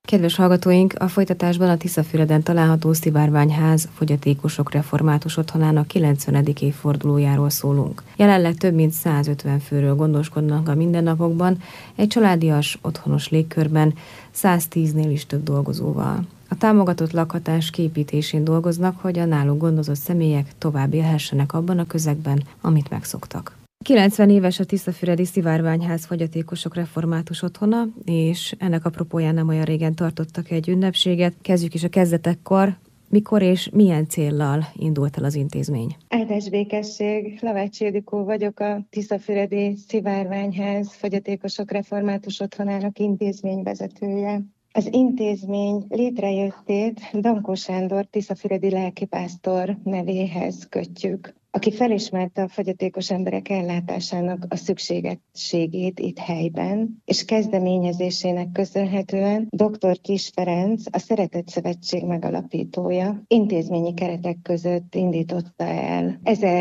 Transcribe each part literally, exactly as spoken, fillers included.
Kedves hallgatóink, a folytatásban a Tiszafüreden található Szivárványház fogyatékosok református otthonának kilencvenedik évfordulójáról szólunk. Jelenleg több mint százötven főről gondoskodnak a mindennapokban, egy családias, otthonos légkörben, száztíznél is több dolgozóval. A támogatott lakhatás kiépítésén dolgoznak, hogy a náluk gondozott személyek tovább élhessenek abban a közegben, amit megszoktak. kilencven éves a Tiszafüredi Szivárványház fogyatékosok református otthona, és ennek apropóján nem olyan régen tartottak egy ünnepséget. Kezdjük is a kezdetekkor. Mikor és milyen céllal indult el az intézmény? Áldás békesség, Lavács Ildikó vagyok, a Tiszafüredi Szivárványház fogyatékosok református otthonának intézményvezetője. Az intézmény létrejöttét Dankó Sándor tiszafüredi lelkipásztor nevéhez kötjük, aki felismerte a fogyatékos emberek ellátásának a szükségességét itt helyben, és kezdeményezésének köszönhetően dr. Kiss Ferenc, a Szeretett Szövetség megalapítója, intézményi keretek között indította el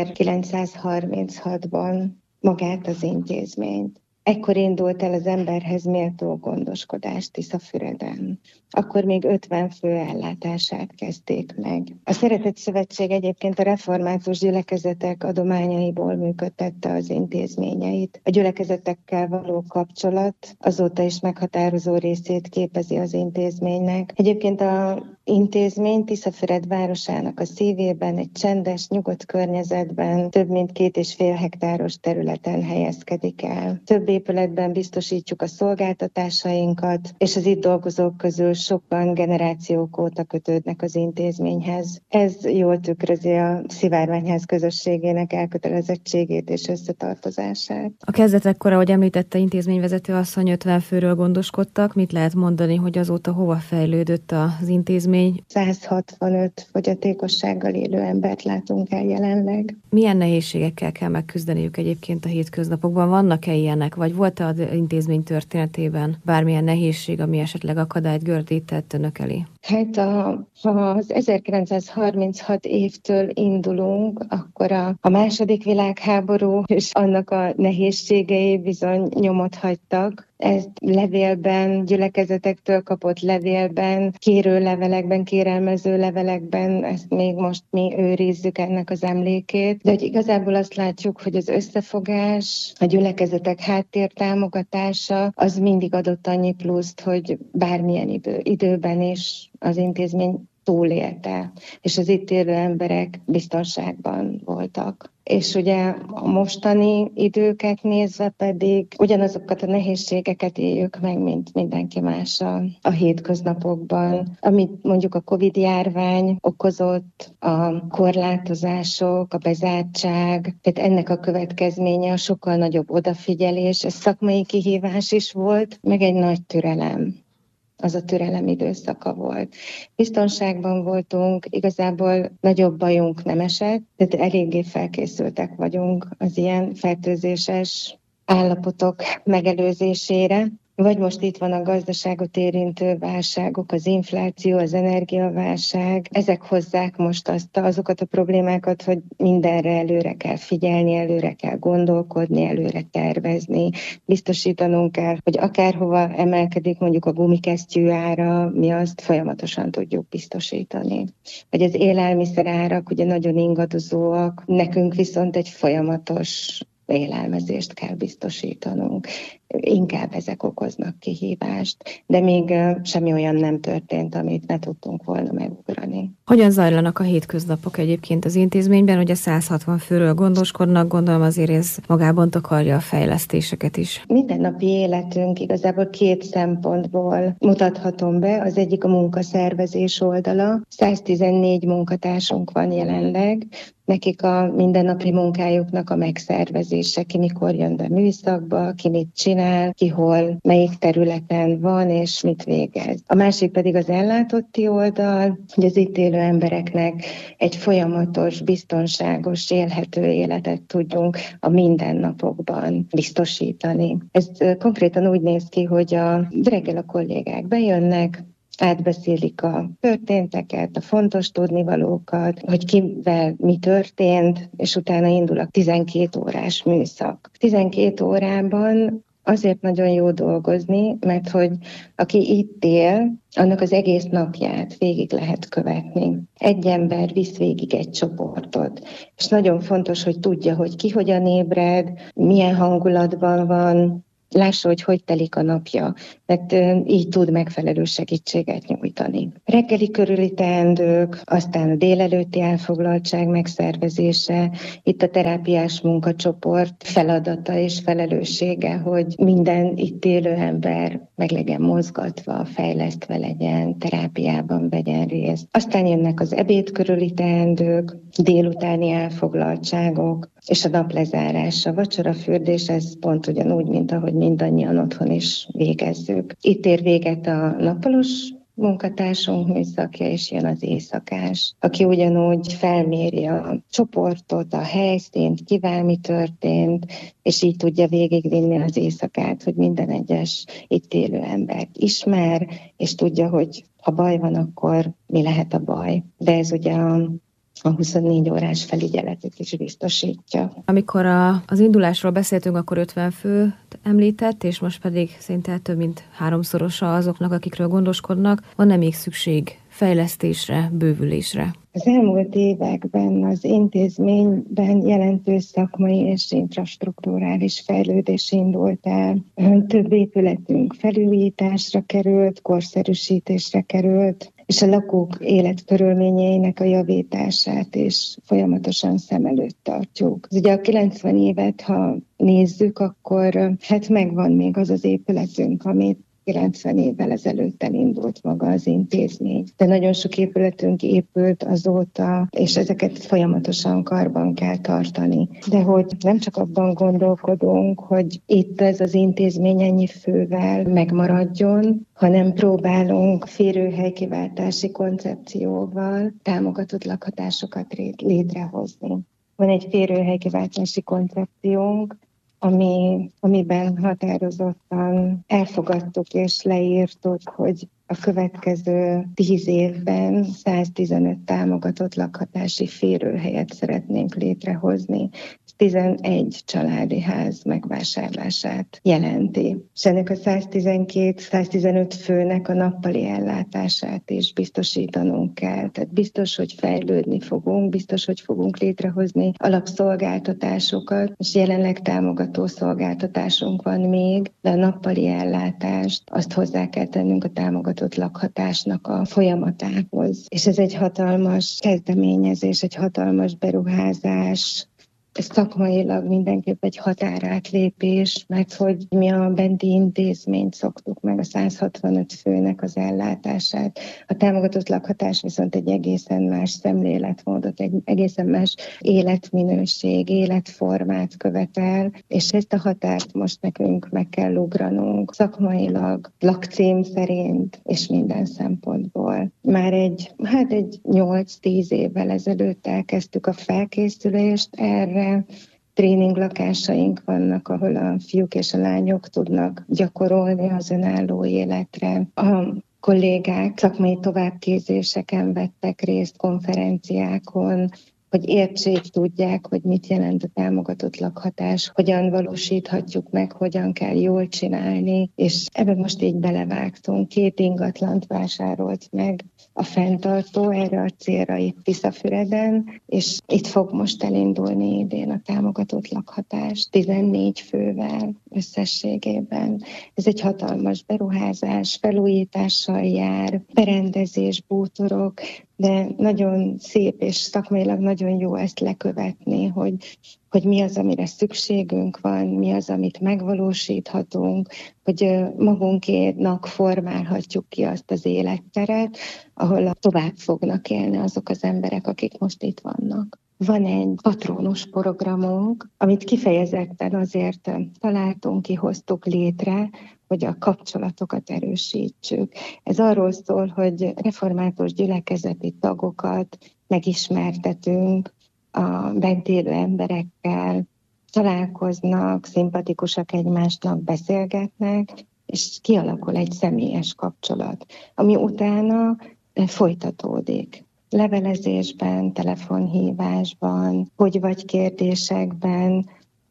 ezerkilencszázharminchatban magát az intézményt. Ekkor indult el az emberhez méltó gondoskodás Tiszafüreden. Akkor még ötven fő ellátását kezdték meg. A Szeretett Szövetség egyébként a református gyülekezetek adományaiból működtette az intézményeit. A gyülekezetekkel való kapcsolat azóta is meghatározó részét képezi az intézménynek. Egyébként az intézmény Tiszafüred városának a szívében, egy csendes, nyugodt környezetben, több mint két és fél hektáros területen helyezkedik el. Több épületben biztosítjuk a szolgáltatásainkat, és az itt dolgozók közül sokan generációk óta kötődnek az intézményhez. Ez jól tükrözi a Szivárványház közösségének elkötelezettségét és összetartozását. A kezdetekkor, ahogy említette intézményvezető asszony, ötven főről gondoskodtak. Mit lehet mondani, hogy azóta hova fejlődött az intézmény? száz hatvanöt fogyatékossággal élő embert látunk el jelenleg. Milyen nehézségekkel kell megküzdeniük egyébként a hétköznapokban? Vannak-e ilyenek, vagy volt-e az intézmény történetében bármilyen nehézség, ami esetleg akadályt gördített önök elé? Hát a, ha az ezerkilencszázharminchat évtől indulunk, akkor a, a második világháború és annak a nehézségei bizony nyomot hagytak. Ezt levélben, gyülekezetektől kapott levélben, kérőlevelekben, kérelmező levelekben, ezt még most mi őrizzük ennek az emlékét. De hogy igazából azt látjuk, hogy az összefogás, a gyülekezetek háttértámogatása, az mindig adott annyi pluszt, hogy bármilyen idő, időben is az intézmény túlélte, és az itt élő emberek biztonságban voltak. És ugye a mostani időket nézve pedig ugyanazokat a nehézségeket éljük meg, mint mindenki más a, a hétköznapokban. Amit mondjuk a Covid-járvány okozott, a korlátozások, a bezártság, tehát ennek a következménye a sokkal nagyobb odafigyelés, ez szakmai kihívás is volt, meg egy nagy türelem. Az a türelem időszaka volt. Biztonságban voltunk, igazából nagyobb bajunk nem esett, tehát eléggé felkészültek vagyunk az ilyen fertőzéses állapotok megelőzésére. Vagy most itt van a gazdaságot érintő válságok, az infláció, az energiaválság. Ezek hozzák most azt, azokat a problémákat, hogy mindenre előre kell figyelni, előre kell gondolkodni, előre tervezni. Biztosítanunk kell, hogy akárhova emelkedik mondjuk a gumikesztyű ára, mi azt folyamatosan tudjuk biztosítani. Vagy az élelmiszer árak ugye nagyon ingadozóak, nekünk viszont egy folyamatos élelmezést kell biztosítanunk. Inkább ezek okoznak kihívást, de még semmi olyan nem történt, amit ne tudtunk volna megugrani. Hogyan zajlanak a hétköznapok egyébként az intézményben, hogy a száz hatvan főről gondoskodnak, gondolom azért ez magában takarja a fejlesztéseket is. Mindennapi életünk igazából két szempontból mutathatom be. Az egyik a munkaszervezés oldala. száztizennégy munkatársunk van jelenleg. Nekik a mindennapi munkájuknak a megszervezése, ki mikor jön be műszakba, ki mit csinál, ki hol, melyik területen van és mit végez. A másik pedig az ellátotti oldal, hogy az itt élő embereknek egy folyamatos, biztonságos, élhető életet tudjunk a mindennapokban biztosítani. Ez konkrétan úgy néz ki, hogy a reggel a kollégák bejönnek, átbeszélik a történteket, a fontos tudnivalókat, hogy kivel mi történt, és utána indul a tizenkét órás műszak. tizenkét órában azért nagyon jó dolgozni, mert hogy aki itt él, annak az egész napját végig lehet követni. Egy ember visz végig egy csoportot, és nagyon fontos, hogy tudja, hogy ki hogyan ébred, milyen hangulatban van, lássa, hogy hogy telik a napja, mert így tud megfelelő segítséget nyújtani. Reggeli körüli teendők, aztán a délelőtti elfoglaltság megszervezése, itt a terápiás munkacsoport feladata és felelőssége, hogy minden itt élő ember meg legyen mozgatva, fejlesztve legyen, terápiában vegyen részt. Aztán jönnek az ebéd körüli teendők, délutáni elfoglaltságok, és a nap lezárása, vacsorafürdés, ez pont ugyanúgy, mint ahogy mindannyian otthon is végezzük. Itt ér véget a nappalós munkatársunk műszakja, és jön az éjszakás, aki ugyanúgy felméri a csoportot, a helyszínt, kivel mi történt, és így tudja végigvinni az éjszakát, hogy minden egyes itt élő embert ismer, és tudja, hogy ha baj van, akkor mi lehet a baj. De ez ugye a a huszonnégy órás felügyeletet is biztosítja. Amikor a, az indulásról beszéltünk, akkor ötven főt említett, és most pedig szinte több mint háromszorosa azoknak, akikről gondoskodnak. Van-e még szükség fejlesztésre, bővülésre? Az elmúlt években az intézményben jelentős szakmai és infrastrukturális fejlődés indult el. Több épületünk felújításra került, korszerűsítésre került, és a lakók életkörülményeinek a javítását is folyamatosan szem előtt tartjuk. Ugye a kilencven évet, ha nézzük, akkor hát megvan még az az épületünk, amit kilencven évvel ezelőtt elindult maga az intézmény. De nagyon sok épületünk épült azóta, és ezeket folyamatosan karban kell tartani. De hogy nem csak abban gondolkodunk, hogy itt ez az intézmény ennyi fővel megmaradjon, hanem próbálunk férőhelykiváltási koncepcióval támogatott lakhatásokat létrehozni. Van egy férőhelykiváltási koncepciónk, ami, amiben határozottan elfogadtuk és leírtuk, hogy a következő tíz évben száztizenöt támogatott lakhatási férőhelyet szeretnénk létrehozni. tizenegy családi ház megvásárlását jelenti. És ennek a száztizenkét-száztizenöt főnek a nappali ellátását is biztosítanunk kell. Tehát biztos, hogy fejlődni fogunk, biztos, hogy fogunk létrehozni alapszolgáltatásokat, és jelenleg támogató szolgáltatásunk van még, de a nappali ellátást azt hozzá kell tennünk a támogatott lakhatásnak a folyamatához. És ez egy hatalmas kezdeményezés, egy hatalmas beruházás, ez szakmailag mindenképp egy határátlépés, mert hogy mi a benti intézményt szoktuk meg, a száz hatvanöt főnek az ellátását. A támogatott lakhatás viszont egy egészen más szemléletmódot, egy egészen más életminőség, életformát követel, és ezt a határt most nekünk meg kell ugranunk szakmailag, lakcím szerint, és minden szempontból. Már egy, hát egy nyolc-tíz évvel ezelőtt elkezdtük a felkészülést erre. Tréning lakásaink vannak, ahol a fiúk és a lányok tudnak gyakorolni az önálló életre. A kollégák szakmai továbbképzéseken vettek részt, konferenciákon, hogy értsék, tudják, hogy mit jelent a támogatott lakhatás, hogyan valósíthatjuk meg, hogyan kell jól csinálni, és ebben most így belevágtunk. Két ingatlant vásárolt meg a fenntartó erre a célra itt Tiszafüreden, és itt fog most elindulni idén a támogatott lakhatás tizennégy fővel összességében. Ez egy hatalmas beruházás, felújítással jár, berendezés, bútorok, de nagyon szép és szakmailag nagyon jó ezt lekövetni, hogy, hogy mi az, amire szükségünk van, mi az, amit megvalósíthatunk, hogy magunkénak formálhatjuk ki azt az életteret, ahol tovább fognak élni azok az emberek, akik most itt vannak. Van egy patrónus programunk, amit kifejezetten azért találtunk, kihoztuk létre, hogy a kapcsolatokat erősítsük. Ez arról szól, hogy református gyülekezeti tagokat megismertetünk a bent élő emberekkel, találkoznak, szimpatikusak egymásnak, beszélgetnek, és kialakul egy személyes kapcsolat, ami utána folytatódik. Levelezésben, telefonhívásban, hogy vagy kérdésekben,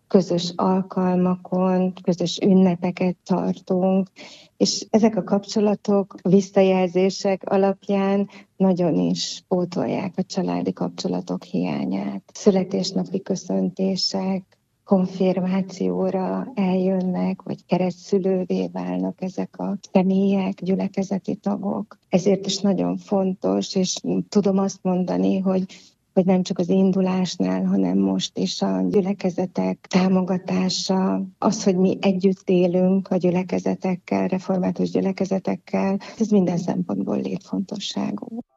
közös alkalmakon, közös ünnepeket tartunk, és ezek a kapcsolatok, a visszajelzések alapján nagyon is pótolják a családi kapcsolatok hiányát. Születésnapi köszöntések, konfirmációra eljönnek, vagy keresztszülővé válnak ezek a személyek, gyülekezeti tagok. Ezért is nagyon fontos, és tudom azt mondani, hogy hogy nem csak az indulásnál, hanem most is a gyülekezetek támogatása, az, hogy mi együtt élünk a gyülekezetekkel, református gyülekezetekkel, ez minden szempontból létfontosságú.